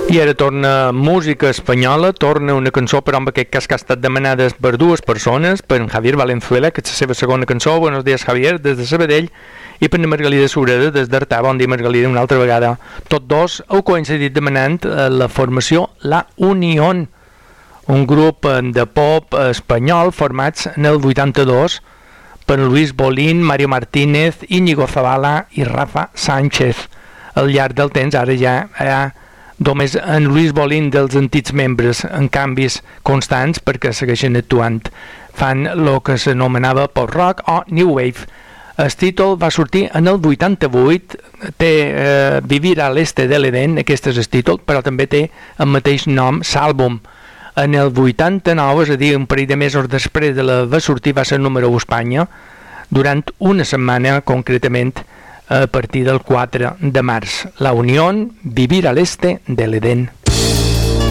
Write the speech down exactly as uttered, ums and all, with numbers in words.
I ara torna música espanyola, torna una cançó, però en aquest cas que ha estat demanada per dues persones, per en Javier Valenzuela, que és la seva segona cançó, Buenos días Javier, des de Sabadell, i per en Margalida Sureda, des d'Artà. Bon dia, Margalida, una altra vegada. Tots dos heu coincidit demanant la formació La Unión, un grup de pop espanyol formats en el vuitanta-dos per Luis Bolín, Mario Martínez, Íñigo Zavala i Rafa Sánchez. Al llarg del temps, ara ja hi ha només en Luis Bolín dels antics membres en canvis constants perquè segueixen actuant. Fan el que s'anomenava pop rock o new wave. El títol va sortir en el vuitanta-vuit, té eh, Vivir a l'Este de l'Edén, aquest és el títol, però també té el mateix nom, l'àlbum. En el vuitanta-nou, és a dir, un parell de mesos després de la va sortir, va ser número u a Espanya, durant una setmana, concretament, a partir del quatre de març. La Unión, Vivir al Este de l'Edén.